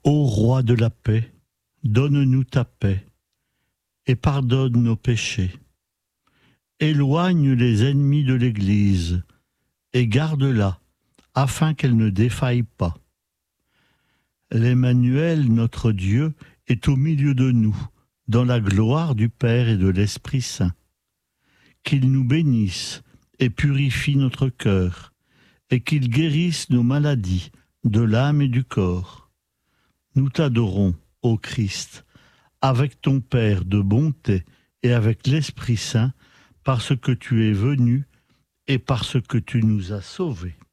Ô roi de la paix, donne-nous ta paix et pardonne nos péchés. Éloigne les ennemis de l'Église et garde-la afin qu'elle ne défaille pas. L'Emmanuel, notre Dieu, est au milieu de nous, dans la gloire du Père et de l'Esprit Saint. Qu'il nous bénisse et purifie notre cœur, et qu'il guérisse nos maladies de l'âme et du corps. Nous t'adorons, ô Christ, avec ton Père de bonté et avec l'Esprit Saint, parce que tu es venu et parce que tu nous as sauvés.